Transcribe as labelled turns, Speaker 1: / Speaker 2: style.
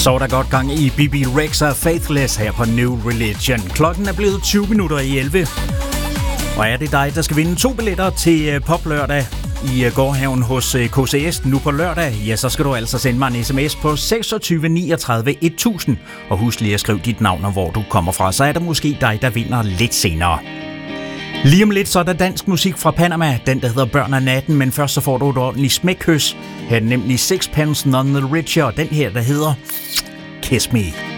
Speaker 1: Så er der godt gang i BB Rexa Faithless her på New Religion. Klokken er blevet 20 minutter i 11. Og er det dig, der skal vinde 2 billetter til Poplørdag i gårdhaven hos KCS nu på lørdag, ja, så skal du altså sende mig en sms på 26 39 1000. Og husk lige at skrive dit navn og hvor du kommer fra, så er det måske dig, der vinder lidt senere. Lige om lidt, så er der dansk musik fra Panama, den der hedder Børn af natten, men først så får du et ordentligt smækkys. Her er nemlig Sixpence None the Richer, og den her, der hedder Kiss Me.